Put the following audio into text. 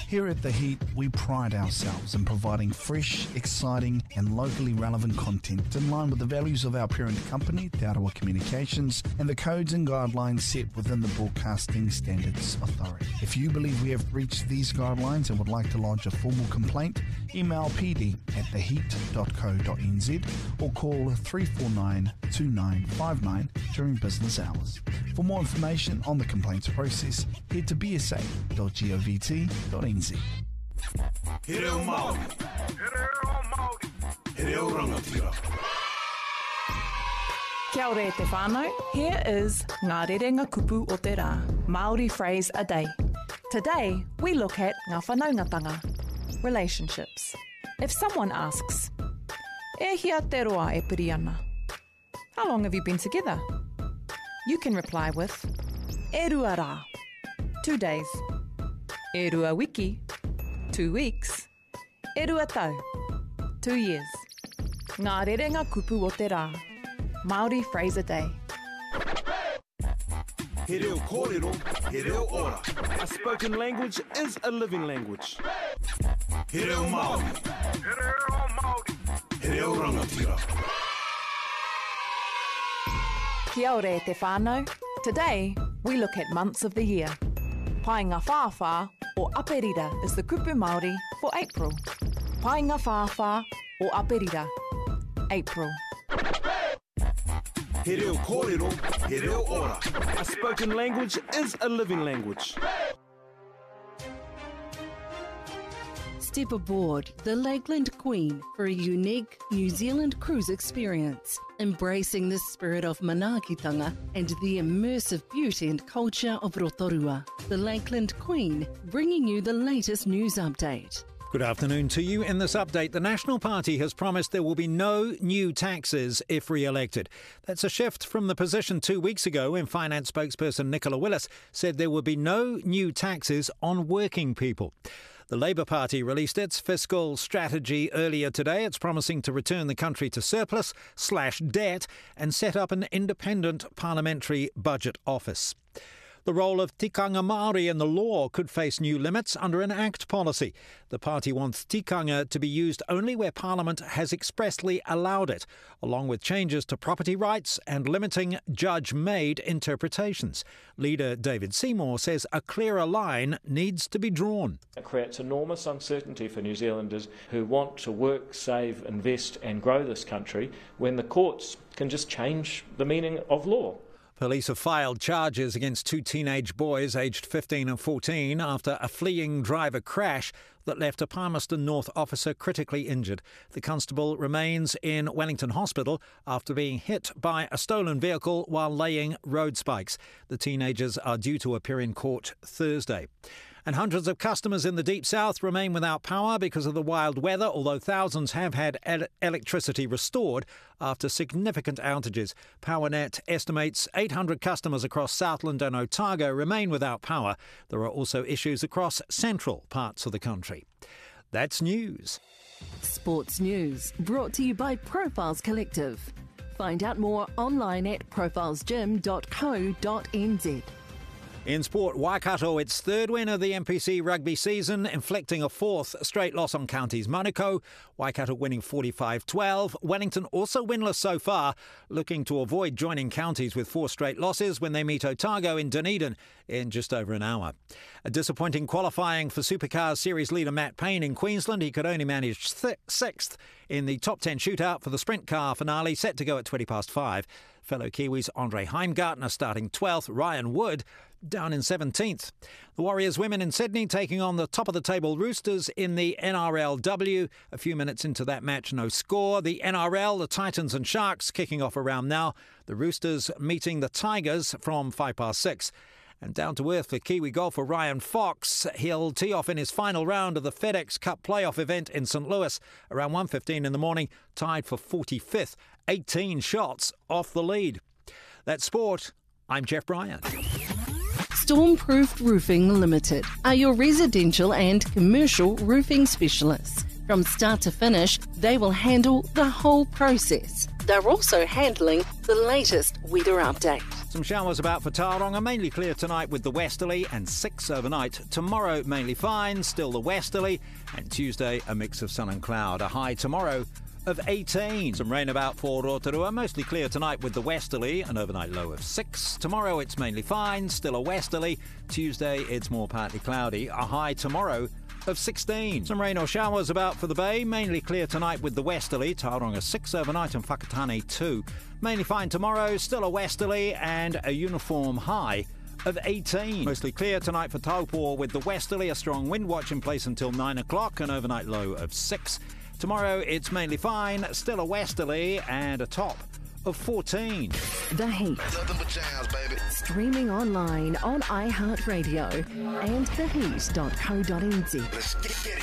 Here at The Heat, we pride ourselves in providing fresh, exciting and locally relevant content in line with the values of our parent company, Te Arawa Communications, and the codes and guidelines set within the Broadcasting Standards Authority. If you believe we have breached these guidelines and would like to lodge a formal complaint, email pd@theheat.co.nz or call 349-2959 during business hours. For more information on the complaints process, head to bsa.govt.nz. He reo Māori. He reo rangatira. Kia ora e te whānau. Here is Ngā Rerenga Kupu o te Rā, Māori phrase a day. Today, we look at ngā whanaungatanga, relationships. If someone asks, e hia te roa e piri ana? How long have you been together? You can reply with, e rua rā, 2 days. E rua wiki, 2 weeks. E rua tau, 2 years. Ngā Rerenga Kupu o te Rā, Māori phrase a day. He reo kōrero, he reo ora. A spoken language is a living language. He reo Māori. He reo rangatira. Kia ora e te whānau. Today, we look at months of the year. Painga whāwhā or aperira is the kupu Māori for April. Painga whāwhā or aperira, April. He reo kōrero, he reo ora. A spoken language is a living language. Step aboard the Lakeland Queen for a unique New Zealand cruise experience, embracing the spirit of manaakitanga and the immersive beauty and culture of Rotorua. The Lakeland Queen, bringing you the latest news update. Good afternoon to you. In this update, the National Party has promised there will be no new taxes if re-elected. That's a shift from the position 2 weeks ago when Finance spokesperson Nicola Willis said there would be no new taxes on working people. The Labour Party released its fiscal strategy earlier today. It's promising to return the country to surplus/debt and set up an independent parliamentary budget office. The role of tikanga Māori in the law could face new limits under an ACT policy. The party wants tikanga to be used only where Parliament has expressly allowed it, along with changes to property rights and limiting judge-made interpretations. Leader David Seymour says a clearer line needs to be drawn. It creates enormous uncertainty for New Zealanders who want to work, save, invest and grow this country when the courts can just change the meaning of law. Police have filed charges against 2 teenage boys aged 15 and 14 after a fleeing driver crash that left a Palmerston North officer critically injured. The constable remains in Wellington Hospital after being hit by a stolen vehicle while laying road spikes. The teenagers are due to appear in court Thursday. And hundreds of customers in the Deep South remain without power because of the wild weather, although thousands have had electricity restored after significant outages. PowerNet estimates 800 customers across Southland and Otago remain without power. There are also issues across central parts of the country. That's news. Sports news brought to you by Profiles Collective. Find out more online at profilesgym.co.nz. In sport, Waikato its third win of the NPC rugby season, inflicting a 4th straight loss on Counties Manukau. Waikato winning 45-12. Wellington also winless so far, looking to avoid joining Counties with 4 straight losses when they meet Otago in Dunedin in just over an hour. A disappointing qualifying for Supercars Series leader Matt Payne in Queensland. He could only manage 6th in the top 10 shootout for the sprint car finale, set to go at 5:20. Fellow Kiwis Andre Heimgartner starting 12th, Ryan Wood down in 17th. The Warriors women in Sydney taking on the top-of-the-table Roosters in the NRLW. A few minutes into that match, no score. The NRL, the Titans and Sharks kicking off around now. The Roosters meeting the Tigers from 6:05. And down to earth for Kiwi golfer Ryan Fox. He'll tee off in his final round of the FedEx Cup playoff event in St. Louis around 1:15 in the morning, tied for 45th, 18 shots off the lead. That's sport. I'm Jeff Bryant. Stormproof Roofing Limited are your residential and commercial roofing specialists. From start to finish, they will handle the whole process. They're also handling the latest weather update. Some showers about for Tauranga, mainly clear tonight with the westerly and 6 overnight. Tomorrow mainly fine, still the westerly, and Tuesday a mix of sun and cloud. A high tomorrow of 18. Some rain about for Rotorua, mostly clear tonight with the westerly, an overnight low of 6. Tomorrow it's mainly fine, still a westerly. Tuesday it's more partly cloudy, a high tomorrow of 16. Some rain or showers about for the bay, mainly clear tonight with the westerly. Tauranga 6 overnight and Whakatane 2. Mainly fine tomorrow, still a westerly and a uniform high of 18. Mostly clear tonight for Taupo with the westerly, a strong wind watch in place until 9 o'clock, an overnight low of 6. Tomorrow it's mainly fine, still a westerly and a top of 14. The Heat. Nothing but jams, baby. Streaming online on iHeartRadio and theheat.co.nz. Let's get it.